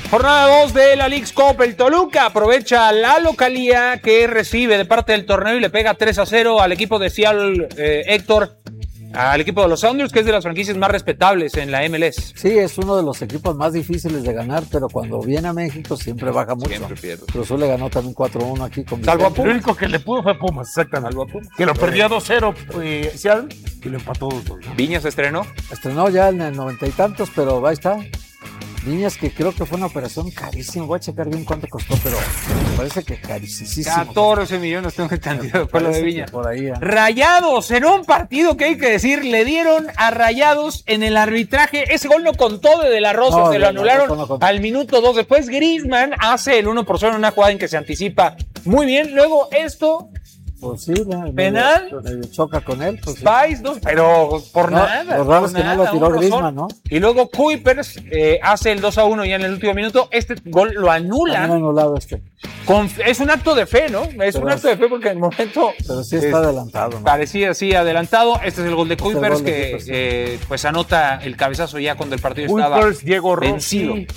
Jornada 2 de la Leagues Cup. El Toluca aprovecha la localía que recibe de parte del torneo y le pega 3-0 al equipo de Seattle, Héctor, al equipo de los Sounders, que es de las franquicias más respetables en la MLS. Sí, es uno de los equipos más difíciles de ganar, pero cuando viene a México siempre baja mucho. Siempre pierde. Cruz Azul le ganó también 4-1 aquí con Salvo a Vicente. Pumas. El único que le pudo fue Pumas, exactamente. Que lo perdió 2-0 Seattle y lo empató 2-2. ¿no? Viñas se estrenó. Estrenó ya en el 90 y tantos, pero ahí está. Viñas, que creo que fue una operación carísima. Voy a checar bien cuánto costó, pero me parece que carísimo. 14 millones tengo entendido por lo de Viñas. Por ahí, Rayados, en un partido que hay que decir, le dieron a Rayados en el arbitraje. Ese gol no contó de la Rosa, No, se lo no, anularon no contó. al minuto 2. Después Griezmann hace el 1-0 en una jugada en que se anticipa muy bien. Luego esto, Pues sí, ¿penal? medio choca con él. Pues sí. Spice, ¿no? Pero por No, nada. lo raro por es que no nada, lo tiró un rozón. Griezmann, ¿no? Y luego Kuipers hace el 2-1 ya en el último minuto. Este gol lo También anula. anulado este. Es un acto de fe, ¿no? Es Pero un acto de fe porque en el momento Pero sí está adelantado, ¿no? parecía así adelantado. Este es el gol de Kuipers gol de que Kuipers, pues anota el cabezazo ya cuando el partido estaba Kuipers, Diego vencido. Rossi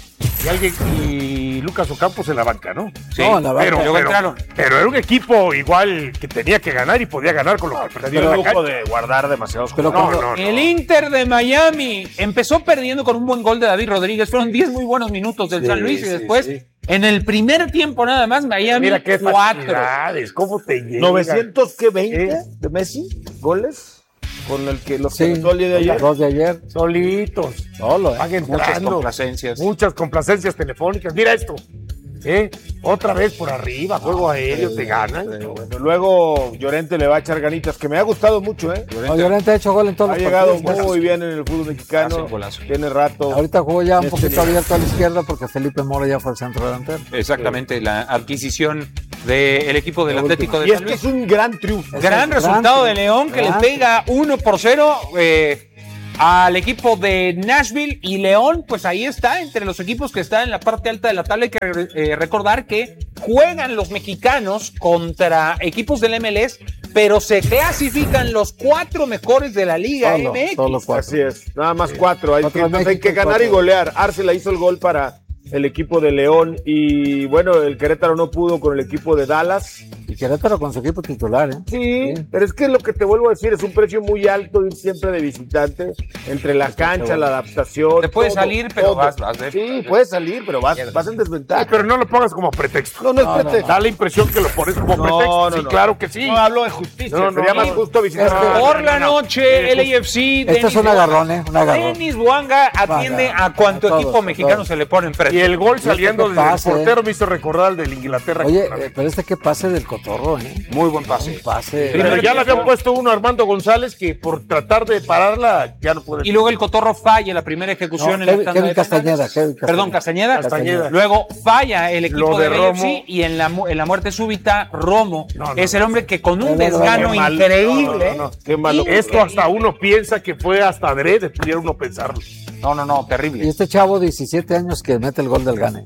y Lucas Ocampos en la banca, ¿no? Sí, No, en la banca. luego entraron. Pero era un equipo igual que tenía que ganar y podía ganar con lo que perdió Tiene en el la lujo cancha. de guardar demasiados Pero jugadores. cuando- El Inter de Miami empezó perdiendo con un buen gol de David Rodríguez. Fueron 10 muy buenos minutos del San Luis y después, en el primer tiempo nada más, Miami Mira qué 4. facilidades, cómo te llega. 920 de Messi, goles, con el que los Sí, conectó el día de ayer. los de ayer. Solitos. Solo, Van Muchas entrando. complacencias. Muchas complacencias telefónicas. Mira esto. Otra vez por arriba, juego aéreo, te ganan. Bueno, luego Llorente le va a echar ganitas, que me ha gustado mucho, ¿eh? No, Llorente ha hecho gol en todos Ha los llegado partidos. muy bien en el fútbol Hace mexicano. un golazo. Tiene rato. Ahorita jugó ya un Este poquito nivel. abierto a la izquierda porque Felipe Mora ya fue el centro delantero. Exactamente, la adquisición del equipo del Atlético de Y San este Luis. es un gran triunfo. Gran resultado de León que le pega 1-0 al equipo de Nashville, y León pues ahí está entre los equipos que están en la parte alta de la tabla. Hay que recordar que juegan los mexicanos contra equipos del MLS, pero se clasifican los 4 mejores de la Liga MX. Solo cuatro. Así es, nada más 4. Cuatro Entonces hay México, que ganar 4. y golear. Arce la hizo el gol para el equipo de León y bueno, el Querétaro no pudo con el equipo de Dallas. Y Querétaro con su equipo titular, ¿eh? Sí, pero es que lo que te vuelvo a decir es un precio muy alto ir siempre de visitante, entre la cancha, la adaptación. Te puede todo, salir, pero todo. vas Sí, puedes salir, pero vas en desventaja. Pero no lo pongas como pretexto. No, no es pretexto. Da la impresión que lo pones como pretexto. Sí, claro que sí. No hablo de justicia, No, sería más justo visitar. Es que- Por la noche, el AFC. Este es un agarrón, ¿eh? Un agarrón. Denis Buanga atiende a cuanto A todos, equipo a mexicano todos. se le pone enfrente. Y el gol saliendo ¿qué del pasa, portero me hizo recordar al del Inglaterra. Oye, contra México. pero este que pase del cotorro, ¿eh? Muy buen pase. Un pase. Pero ya le habían puesto uno a Armando González que por tratar de pararla ya no puede. Y luego el Cotorro falla la primera ejecución No, en la Kevin tanda de Castañeda, penales. Kevin Castañeda. Perdón, Castañeda. Castañeda. Luego falla el equipo Lo de del Romo. AFC y en la muerte súbita, Romo No, es el hombre que con un No, no, desgano qué mal. increíble. No, qué malo. Esto hasta uno piensa que fue hasta adrede, pudiera uno pensarlo. No, Y terrible. este chavo, 17 años, que mete el gol del Gane.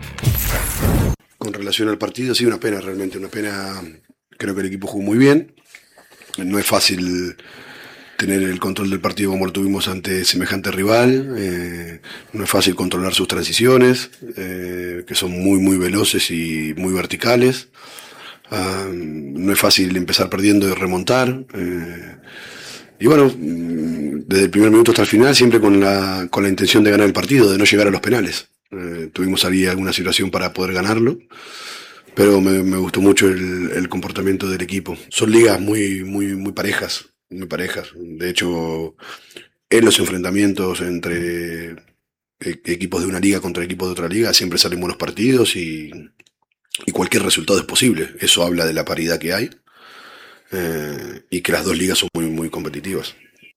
Con relación al partido, sí, una pena realmente, una pena. Creo que el equipo jugó muy bien. No es fácil tener el control del partido como lo tuvimos ante semejante rival. No es fácil controlar sus transiciones, que son muy, muy veloces y muy verticales. No es fácil empezar perdiendo y remontar. Y bueno, desde el primer minuto hasta el final, siempre con la intención de ganar el partido, de no llegar a los penales. Tuvimos ahí alguna situación para poder ganarlo, pero me gustó mucho el comportamiento del equipo. Son ligas muy, muy, muy parejas, muy parejas. De hecho, en los enfrentamientos entre equipos de una liga contra equipos de otra liga siempre salen buenos partidos y cualquier resultado es posible. Eso habla de la paridad que hay y que las dos ligas son muy, muy competitivas.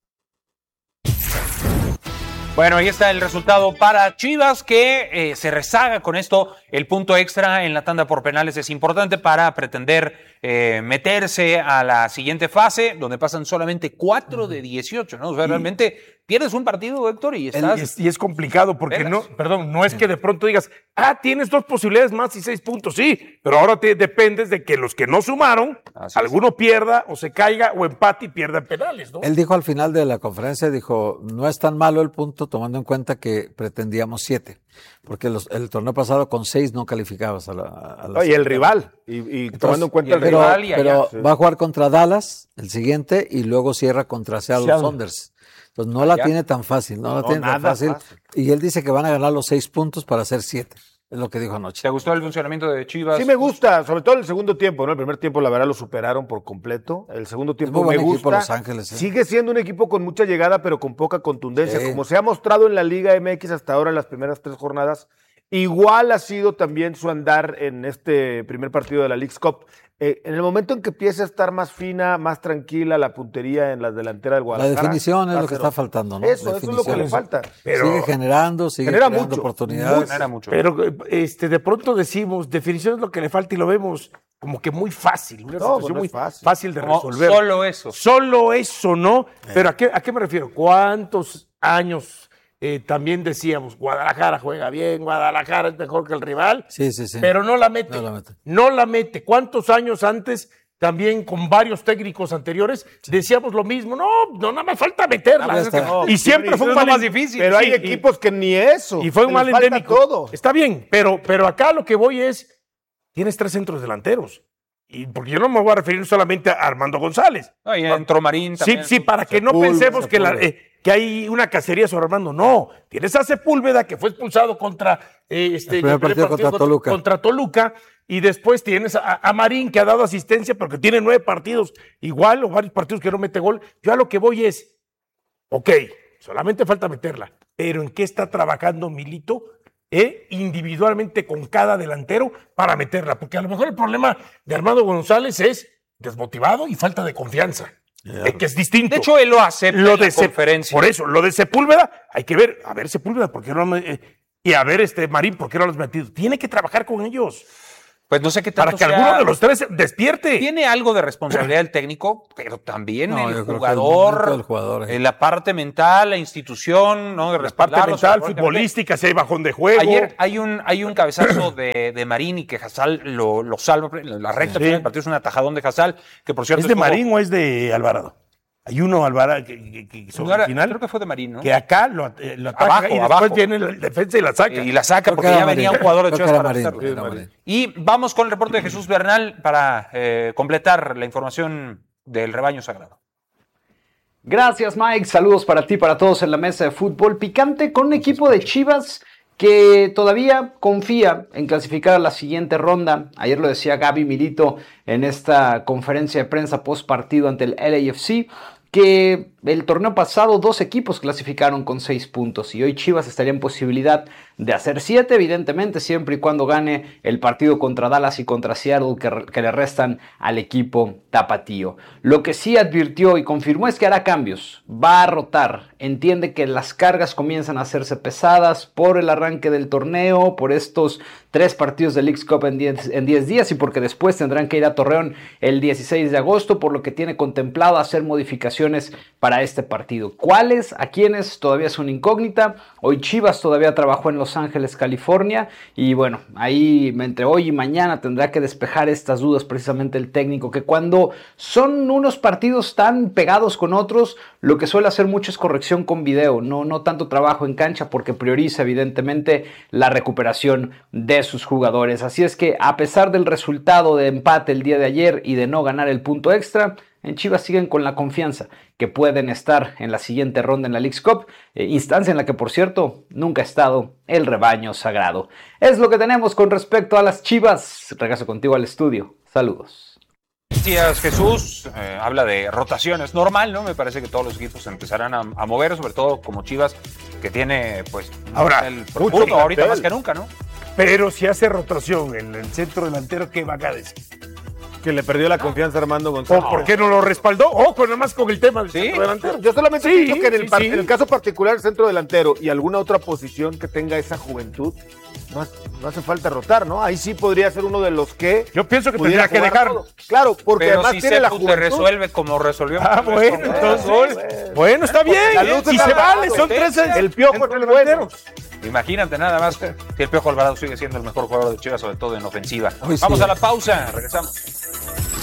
Bueno, ahí está el resultado para Chivas, que se rezaga con esto. El punto extra en la tanda por penales es importante para pretender meterse a la siguiente fase, donde pasan solamente 4 de 18, ¿no? O sea, realmente pierdes un partido, Héctor, y estás... Y es complicado porque no es que de pronto digas, tienes 2 posibilidades más y 6 puntos, sí, pero ahora dependes de que los que no sumaron, alguno pierda o se caiga o empate y pierda en penales, ¿no? Él dijo al final de la conferencia, no es tan malo el punto tomando en cuenta que pretendíamos 7, porque el torneo pasado con 6 no calificabas a la Y el rival, y tomando en cuenta el rival. Pero va a jugar contra Dallas, el siguiente, y luego cierra contra Seattle Sounders. Entonces no la tiene tan fácil, no la tiene tan fácil. Y él dice que van a ganar los 6 puntos para hacer 7. Es lo que dijo anoche. ¿Te gustó el funcionamiento de Chivas? Sí me gusta, sobre todo el segundo tiempo, ¿no? El primer tiempo, la verdad, lo superaron por completo. El segundo tiempo muy buen me equipo gusta. Los Ángeles, Sigue siendo un equipo con mucha llegada, pero con poca contundencia. Sí. Como se ha mostrado en la Liga MX hasta ahora en las primeras 3 jornadas, igual ha sido también su andar en este primer partido de la Leagues Cup. En el momento en que empiece a estar más fina, más tranquila la puntería en la delantera del Guadalajara. La definición es lo que está faltando, ¿no? Eso es lo que le falta. Pero sigue generando mucho, oportunidades. Genera mucho. Pero de pronto decimos, definición es lo que le falta y lo vemos como que muy fácil. Una situación muy fácil de resolver. Solo eso, ¿no? Pero ¿a qué me refiero? ¿Cuántos años también decíamos, Guadalajara juega bien, Guadalajara es mejor que el rival? Sí. Pero no la mete. No la mete. ¿Cuántos años antes, también con varios técnicos anteriores, decíamos lo mismo? No, nada más falta meterla. Y siempre fue un mal más difícil. Pero hay equipos que ni eso. Y fue un mal endémico. Todo. Está bien, pero acá lo que voy es, tienes 3 centros delanteros. Y porque yo no me voy a referir solamente a Armando González. Y entró Marín también. Sí, para que no pensemos que hay una cacería sobre Armando. No, tienes a Sepúlveda, que fue expulsado contra el primer partido contra Toluca, y después tienes a Marín, que ha dado asistencia, pero que tiene 9 partidos igual, o varios partidos que no mete gol. Yo a lo que voy es, solamente falta meterla, pero ¿en qué está trabajando Milito? Individualmente con cada delantero para meterla, porque a lo mejor el problema de Armando González es desmotivado y falta de confianza, que es distinto. De hecho, él lo acepta en la conferencia. Por eso, lo de Sepúlveda, hay que ver, Sepúlveda, ¿por qué no? Y a ver, Marín, ¿por qué no lo has metido? Tiene que trabajar con ellos. Pues no sé qué tanto para que alguno de los 3 despierte. Tiene algo de responsabilidad el técnico, pero también el jugador, la parte mental, la institución, ¿no? La parte mental, futbolística, si hay bajón de juego. Ayer hay un cabezazo de Marín y que Hazal lo salva. La recta final del partido es un atajadón de Hazal, que por cierto... ¿Es de Marín o es de Alvarado? Hay uno, Alvarado, que sobre el final. Creo que fue de Marín, ¿no? Que acá lo ataca y después viene la defensa y la saca. Y la saca porque ya venía un jugador de Chivas para hacerlo. Y vamos con el reporte de Jesús Bernal para completar la información del rebaño sagrado. Gracias, Mike. Saludos para ti, para todos en la mesa de fútbol picante con un equipo de Chivas que todavía confía en clasificar a la siguiente ronda. Ayer lo decía Gaby Milito en esta conferencia de prensa post partido ante el LAFC, que el torneo pasado 2 equipos clasificaron con 6 puntos y hoy Chivas estaría en posibilidad de hacer 7, evidentemente siempre y cuando gane el partido contra Dallas y contra Seattle que le restan al equipo tapatío. Lo que sí advirtió y confirmó es que hará cambios, va a rotar, entiende que las cargas comienzan a hacerse pesadas por el arranque del torneo, por estos 3 partidos de Leagues Cup en 10 días y porque después tendrán que ir a Torreón el 16 de agosto, por lo que tiene contemplado hacer modificaciones para este partido. ¿Cuáles? ¿A quiénes? Todavía es una incógnita. Hoy Chivas todavía trabajó en Los Ángeles, California, y bueno, ahí entre hoy y mañana tendrá que despejar estas dudas precisamente el técnico, que cuando son unos partidos tan pegados con otros, lo que suele hacer mucho es corrección con video, no tanto trabajo en cancha, porque prioriza evidentemente la recuperación de sus jugadores. Así es que a pesar del resultado de empate el día de ayer y de no ganar el punto extra, en Chivas siguen con la confianza que pueden estar en la siguiente ronda en la Leagues Cup, instancia en la que, por cierto, nunca ha estado el rebaño sagrado. Es lo que tenemos con respecto a las Chivas. Regreso contigo al estudio. Saludos. Gracias, Jesús. Habla de rotaciones, normal, ¿no? Me parece que todos los equipos empezarán a mover, sobre todo como Chivas, que tiene, pues, ahora el profundo, ahorita más que nunca, ¿no? Pero si hace rotación en el centro delantero, ¿qué va a decir? Que le perdió la confianza a Armando González. ¿O por qué no lo respaldó? Ojo, nada más con el tema del centro delantero. Yo solamente digo que en el caso particular, centro delantero y alguna otra posición que tenga esa juventud, no hace falta rotar, ¿no? Ahí sí podría ser uno de los que... Yo pienso que tendría que dejarlo. Claro, porque pero además si tiene la Cepu juventud. te resuelve como resolvió. Bueno, entonces... Bueno, está bien. Si se vale, son 13. El Piojo es el bueno. Imagínate nada más que el Piojo Alvarado sigue siendo el mejor jugador de Chivas, sobre todo en ofensiva. Hoy Vamos sí. a la pausa, regresamos.